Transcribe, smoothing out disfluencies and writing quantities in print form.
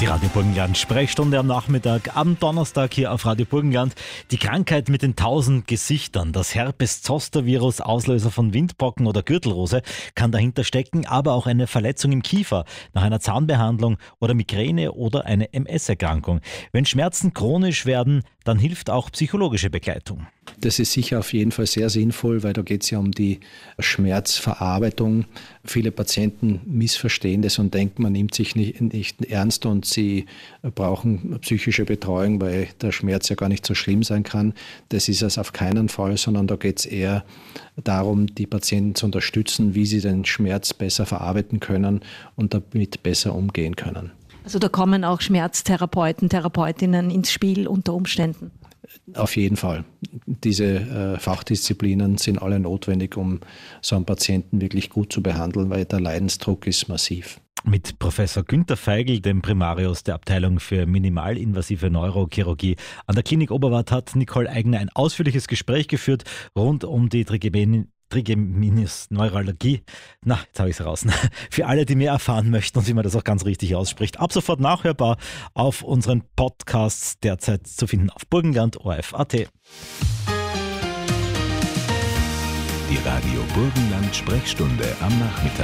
Die Radio Burgenland Sprechstunde am Nachmittag, am Donnerstag hier auf Radio Burgenland. Die Krankheit mit den 1000 Gesichtern, das Herpes-Zoster-Virus, Auslöser von Windpocken oder Gürtelrose, kann dahinter stecken, aber auch eine Verletzung im Kiefer nach einer Zahnbehandlung oder Migräne oder eine MS-Erkrankung. Wenn Schmerzen chronisch werden, dann hilft auch psychologische Begleitung. Das ist sicher auf jeden Fall sehr sinnvoll, weil da geht es ja um die Schmerzverarbeitung. Viele Patienten missverstehen das und denken, man nimmt sich nicht ernst und sie brauchen psychische Betreuung, weil der Schmerz ja gar nicht so schlimm sein kann. Das ist es auf keinen Fall, sondern da geht es eher darum, die Patienten zu unterstützen, wie sie den Schmerz besser verarbeiten können und damit besser umgehen können. Also da kommen auch Schmerztherapeuten, Therapeutinnen ins Spiel unter Umständen. Auf jeden Fall. Diese Fachdisziplinen sind alle notwendig, um so einen Patienten wirklich gut zu behandeln, weil der Leidensdruck ist massiv. Mit Professor Günther Feigl, dem Primarius der Abteilung für minimalinvasive Neurochirurgie an der Klinik Oberwart, hat Nicole Eigner ein ausführliches Gespräch geführt rund um die Trigeminusneuralgie. Na, jetzt habe ich es raus. Für alle, die mehr erfahren möchten und wie man das auch ganz richtig ausspricht, ab sofort nachhörbar auf unseren Podcasts, derzeit zu finden auf Burgenland ORF.at. Die Radio Burgenland Sprechstunde am Nachmittag.